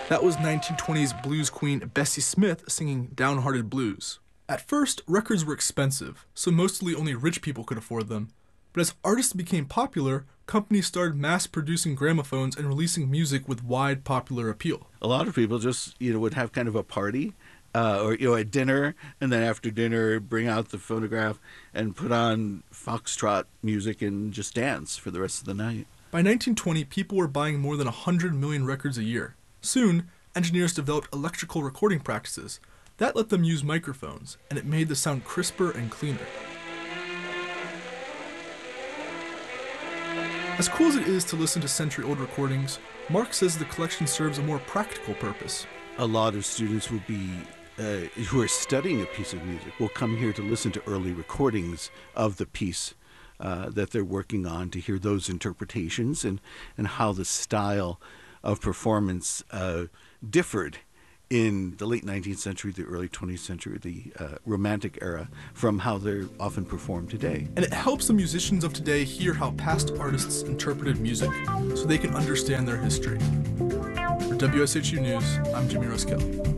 That was 1920s blues queen Bessie Smith singing Downhearted Blues. At first, records were expensive, so mostly only rich people could afford them. But as artists became popular, companies started mass-producing gramophones and releasing music with wide popular appeal. A lot of people just, would have kind of a party or, a dinner, and then after dinner, bring out the phonograph and put on foxtrot music and just dance for the rest of the night. By 1920, people were buying more than 100 million records a year. Soon, engineers developed electrical recording practices. That let them use microphones, and it made the sound crisper and cleaner. As cool as it is to listen to century-old recordings, Mark says the collection serves a more practical purpose. A lot of students will be, who are studying a piece of music, will come here to listen to early recordings of the piece that they're working on, to hear those interpretations and how the style of performance differed in the late 19th century, the early 20th century, the Romantic era, from how they're often performed today. And it helps the musicians of today hear how past artists interpreted music, so they can understand their history. For WSHU News, I'm Jimmy Roskell.